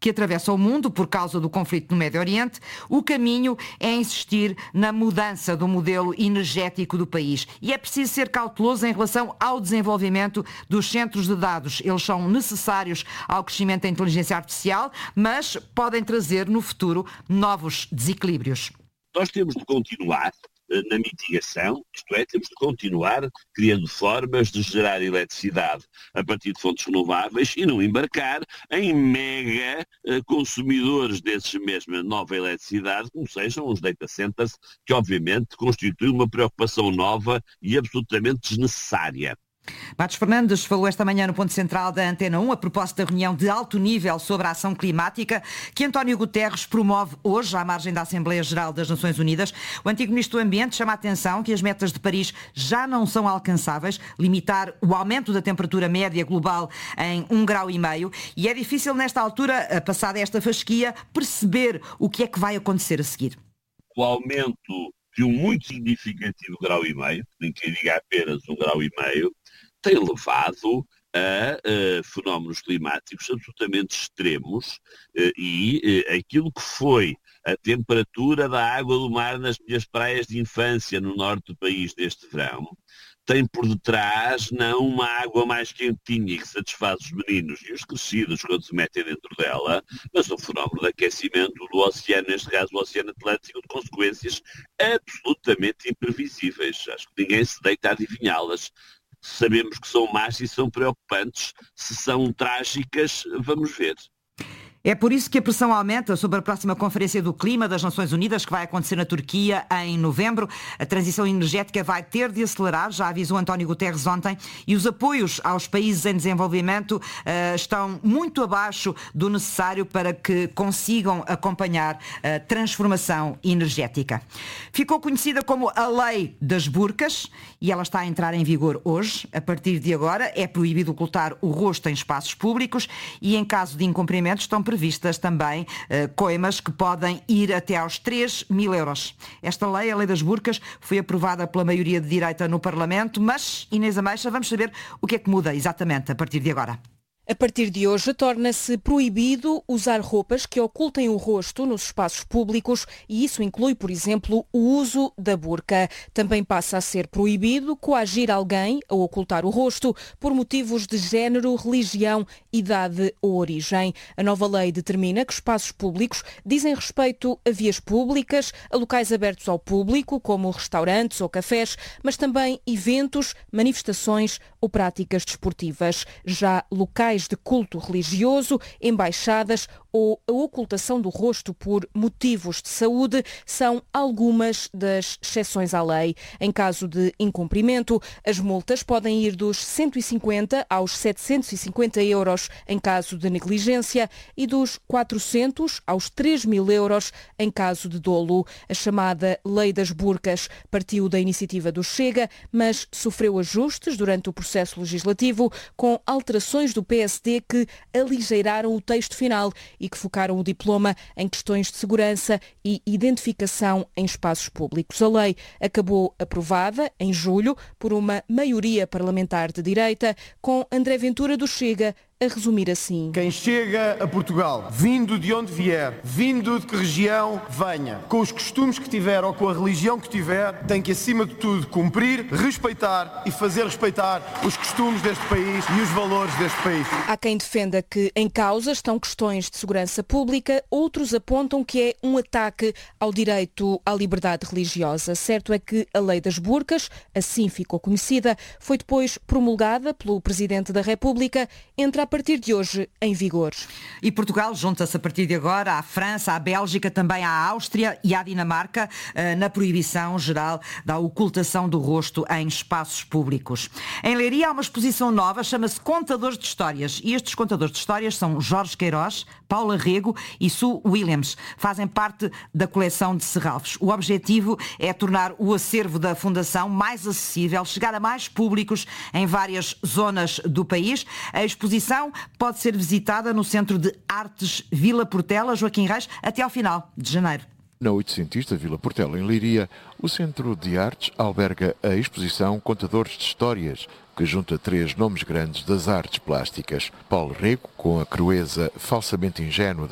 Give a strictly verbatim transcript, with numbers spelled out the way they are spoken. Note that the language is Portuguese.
que atravessa o mundo por causa do conflito no Médio Oriente, o caminho é insistir na mudança do modelo energético do país. E é preciso ser cauteloso em relação ao desenvolvimento dos centros de dados. Eles são necessários ao crescimento da inteligência artificial, mas podem trazer no futuro novos desequilíbrios. Nós temos de continuar na mitigação, isto é, temos de continuar criando formas de gerar eletricidade a partir de fontes renováveis e não embarcar em mega consumidores desses mesma nova eletricidade, como sejam os data centers, que obviamente constituem uma preocupação nova e absolutamente desnecessária. Matos Fernandes falou esta manhã no Ponto Central da Antena um a propósito da reunião de alto nível sobre a ação climática que António Guterres promove hoje à margem da Assembleia Geral das Nações Unidas. O antigo Ministro do Ambiente chama a atenção que as metas de Paris já não são alcançáveis, limitar o aumento da temperatura média global em um grau e meio, e é difícil nesta altura, passada esta fasquia, perceber o que é que vai acontecer a seguir. O aumento de um muito significativo grau e meio, nem que diga apenas um grau e meio, tem levado a uh, fenómenos climáticos absolutamente extremos uh, e uh, aquilo que foi a temperatura da água do mar nas minhas praias de infância no norte do país deste verão tem por detrás não uma água mais quentinha que satisfaz os meninos e os crescidos quando se metem dentro dela, mas um fenómeno de aquecimento do oceano, neste caso o Oceano Atlântico, de consequências absolutamente imprevisíveis. Acho que ninguém se deita a adivinhá-las. Sabemos que são más e são preocupantes. Se são trágicas, vamos ver. É por isso que a pressão aumenta sobre a próxima Conferência do Clima das Nações Unidas, que vai acontecer na Turquia em novembro. A transição energética vai ter de acelerar, já avisou António Guterres ontem, e os apoios aos países em desenvolvimento uh, estão muito abaixo do necessário para que consigam acompanhar a transformação energética. Ficou conhecida como a Lei das Burcas e ela está a entrar em vigor hoje. A partir de agora é proibido ocultar o rosto em espaços públicos e, em caso de incumprimento, estão previstas também uh, coimas que podem ir até aos três mil euros. Esta lei, a Lei das Burcas, foi aprovada pela maioria de direita no Parlamento, mas, Inês Ameixa, vamos saber o que é que muda exatamente a partir de agora. A partir de hoje, torna-se proibido usar roupas que ocultem o rosto nos espaços públicos e isso inclui, por exemplo, o uso da burca. Também passa a ser proibido coagir alguém a ocultar o rosto por motivos de género, religião, idade ou origem. A nova lei determina que espaços públicos dizem respeito a vias públicas, a locais abertos ao público, como restaurantes ou cafés, mas também eventos, manifestações ou práticas desportivas. Já locais de culto religioso, embaixadas ou a ocultação do rosto por motivos de saúde são algumas das exceções à lei. Em caso de incumprimento, as multas podem ir dos cento e cinquenta aos setecentos e cinquenta euros em caso de negligência e dos quatrocentos aos três mil euros em caso de dolo. A chamada Lei das Burcas partiu da iniciativa do Chega, mas sofreu ajustes durante o processo legislativo com alterações do P S D que aligeiraram o texto final e que focaram o diploma em questões de segurança e identificação em espaços públicos. A lei acabou aprovada em julho por uma maioria parlamentar de direita, com André Ventura do Chega a resumir assim. Quem chega a Portugal, vindo de onde vier, vindo de que região venha, com os costumes que tiver ou com a religião que tiver, tem que, acima de tudo, cumprir, respeitar e fazer respeitar os costumes deste país e os valores deste país. Há quem defenda que em causa estão questões de segurança pública, outros apontam que é um ataque ao direito à liberdade religiosa. Certo é que a Lei das Burcas, assim ficou conhecida, foi depois promulgada pelo Presidente da República, entra a partir de hoje em vigor. E Portugal junta-se a partir de agora à França, à Bélgica, também à Áustria e à Dinamarca na proibição geral da ocultação do rosto em espaços públicos. Em Leiria há uma exposição nova, chama-se Contadores de Histórias. E estes contadores de histórias são Jorge Queiroz, Paula Rego e Sue Williams. Fazem parte da coleção de Serralves. O objetivo é tornar o acervo da Fundação mais acessível, chegar a mais públicos em várias zonas do país. A exposição pode ser visitada no Centro de Artes Vila Portela, Joaquim Reis, até ao final de janeiro. Na oitocentista Vila Portela, em Leiria, o Centro de Artes alberga a exposição Contadores de Histórias, que junta três nomes grandes das artes plásticas. Paulo Rego, com a crueza falsamente ingênua